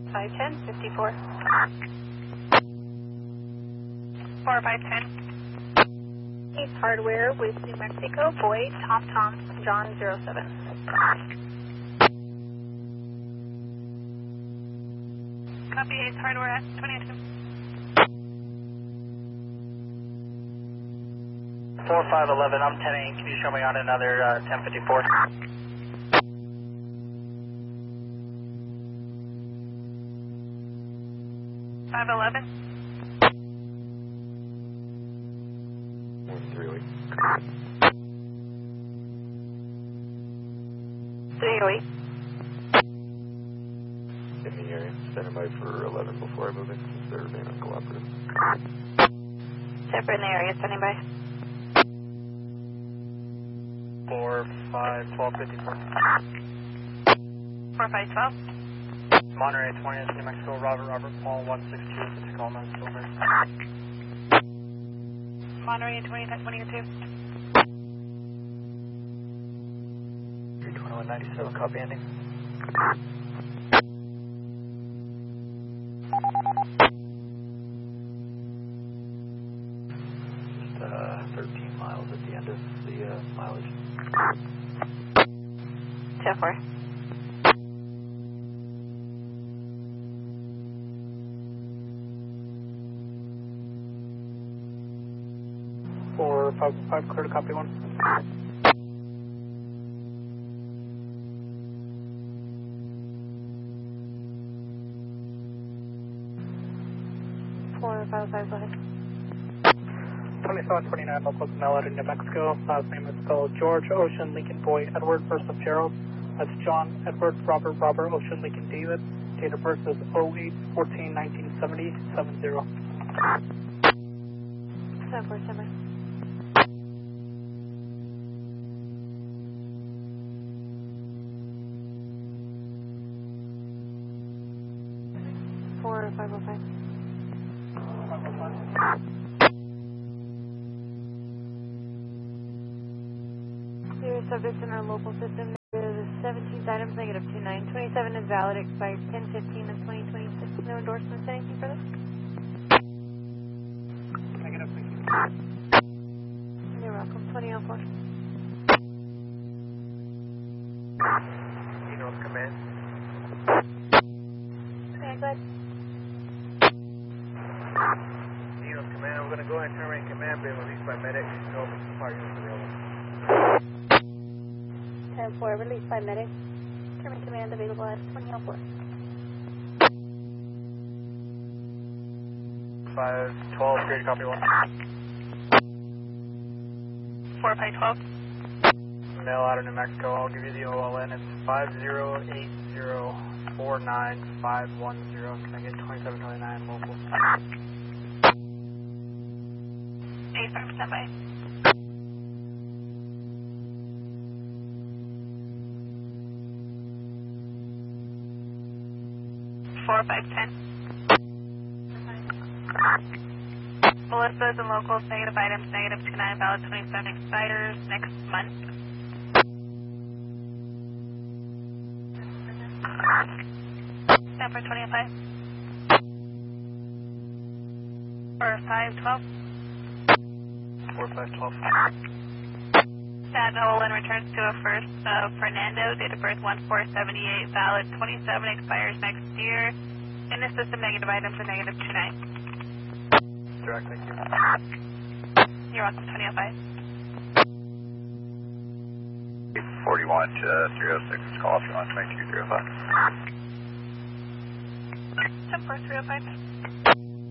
510, 54. 4510. East Hardware with New Mexico, Boyd, Tom, John 07. Copy, East Hardware at 22. 4511, I'm 10-8. Can you show me on another 1054? $511. 308. 308. In the area. Standing by for 11 before I move in since they're being uncooperative. Separate in the area, standing by. 451254. 4512. Monterey 20th, New Mexico, Robert, Paul 162, Tacoma, Silver. Monterey 20th at 22. 32197, copy ending. Just 13 miles at the end of the mileage. 10-4. 4515, clear to copy 1. Four, 505, go ahead. 2729, local Mel out of New Mexico. Last name is spelled George, Ocean, Lincoln, Boy, Edward, first of Gerald. That's John, Edward, Robert, Ocean, Lincoln, David. Date of birth is 08-14-1970, 70. 747. 505. Your subject in our local system is 17 items, negative 29. 27 is valid, expired 10/15 of 2026. No endorsements, anything for this? Negative, thank you. You're welcome. 2004. Enos command. Okay, go ahead. Enos command, we're going to go ahead and terminate command, being released by medic. No fire units available. 10-4, released by medic. Terminate command available at 2004. 512, clear to copy 1. 4512. Mail out of New Mexico, I'll give you the OLN. It's 5080495110. Can I get 2729 local? 85, stand by. 4510. Melissa's and locals, negative items, negative 29, valid 27, expires next month. Stand for 25. Or 512. 4512. That OLN returns to a first Fernando, date of birth 1478, valid 27, expires next year. In the system, negative items are negative 29. Direct, thank you. You're welcome, 2005. 41 to 306, call if you want to make 2305. 10-4, 305.